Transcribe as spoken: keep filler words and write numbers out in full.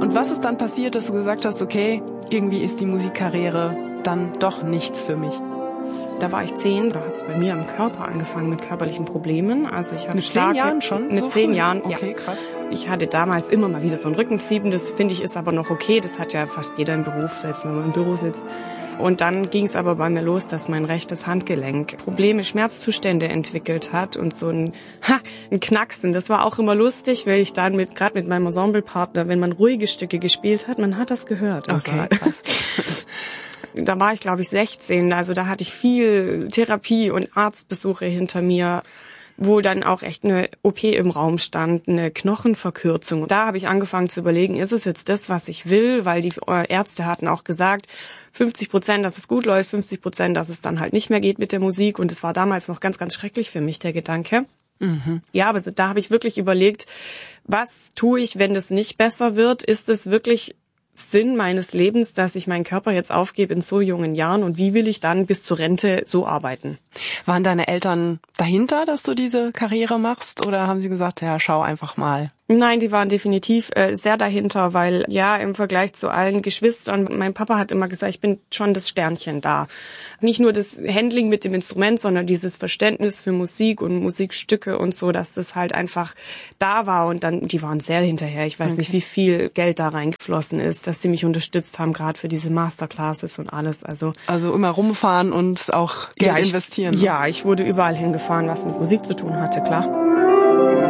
Und was ist dann passiert, dass du gesagt hast, okay, irgendwie ist die Musikkarriere dann doch nichts für mich? Da war ich zehn, da hat es bei mir im Körper angefangen mit körperlichen Problemen. Also ich habe mit starke, zehn Jahren schon? Mit so zehn früh? Jahren, okay, ja. Krass. Ich hatte damals immer mal wieder so ein Rückenziehen, das finde ich ist aber noch okay. Das hat ja fast jeder im Beruf, selbst wenn man im Büro sitzt. Und dann ging es aber bei mir los, dass mein rechtes Handgelenk Probleme, Schmerzzustände entwickelt hat und so ein, ha, ein Knacksen. Das war auch immer lustig, weil ich dann mit, gerade mit meinem Ensemblepartner, wenn man ruhige Stücke gespielt hat, man hat das gehört. Okay, krass. Da war ich, glaube ich, sechzehn. Also da hatte ich viel Therapie und Arztbesuche hinter mir, wo dann auch echt eine O P im Raum stand, eine Knochenverkürzung. Da habe ich angefangen zu überlegen, ist es jetzt das, was ich will? Weil die Ärzte hatten auch gesagt, fünfzig Prozent, dass es gut läuft, fünfzig Prozent, dass es dann halt nicht mehr geht mit der Musik. Und es war damals noch ganz, ganz schrecklich für mich, der Gedanke. Mhm. Ja, aber da habe ich wirklich überlegt, was tue ich, wenn das nicht besser wird? Ist es wirklich Sinn meines Lebens, dass ich meinen Körper jetzt aufgebe in so jungen Jahren und wie will ich dann bis zur Rente so arbeiten? Waren deine Eltern dahinter, dass du diese Karriere machst oder haben sie gesagt, ja, schau einfach mal? Nein, die waren definitiv äh, sehr dahinter, weil ja, im Vergleich zu allen Geschwistern, mein Papa hat immer gesagt, ich bin schon das Sternchen da. Nicht nur das Handling mit dem Instrument, sondern dieses Verständnis für Musik und Musikstücke und so, dass das halt einfach da war und dann, die waren sehr hinterher. Ich weiß okay. nicht, wie viel Geld da reingeflossen ist, dass sie mich unterstützt haben, gerade für diese Masterclasses und alles. Also also immer rumfahren und auch Geld ja, ich, investieren. Ja, ich wurde überall hingefahren, was mit Musik zu tun hatte, klar.